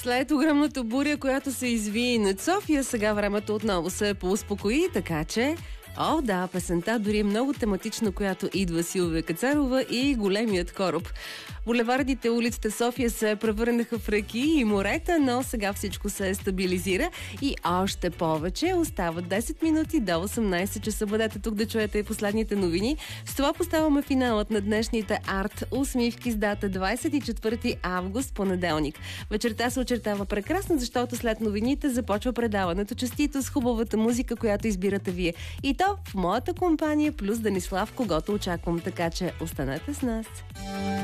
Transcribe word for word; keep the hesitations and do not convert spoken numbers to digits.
След огромната буря, която се изви над София, сега времето отново се поуспокои, така че... О, да, песента дори е много тематична, която идва Силвия Кацарова и големият кораб. Булевардите, улиците в София се превърнаха в реки и морета, но сега всичко се стабилизира и още повече. Остават десет минути до осемнайсет часа. Бъдете тук да чуете и последните новини. С това поставяме финалът на днешните арт усмивки с дата двайсет и четвърти август, понеделник. Вечерта се очертава прекрасно, защото след новините започва предаването Честито с хубавата музика, която избирате вие. И то в моята компания плюс Данислав, когото очаквам, така че останете с нас.